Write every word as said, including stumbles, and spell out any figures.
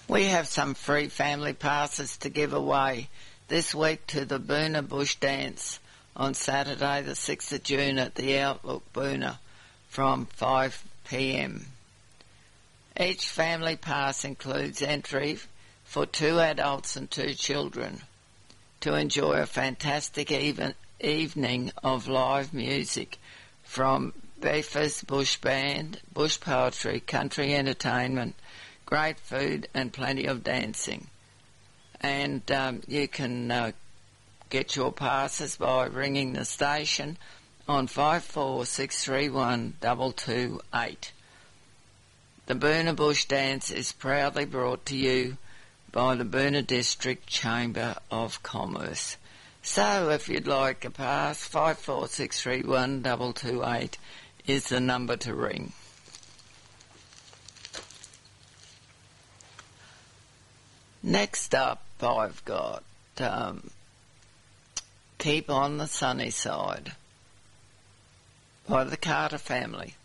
We have some free family passes to give away this week to the Boona Bush Dance on Saturday the sixth of June at the Outlook Boona from five p m. Each family pass includes entry for two adults and two children to enjoy a fantastic even, evening of live music from Beefers Bush Band, bush poetry, country entertainment, great food and plenty of dancing. And um, you can uh, get your passes by ringing the station on five four six three one two two eight. The Boona Bush Dance is proudly brought to you by the Boona District Chamber of Commerce. So if you'd like a pass, five four six three one two two eight is the number to ring. Next up, I've got um, Keep on the Sunny Side by the Carter Family.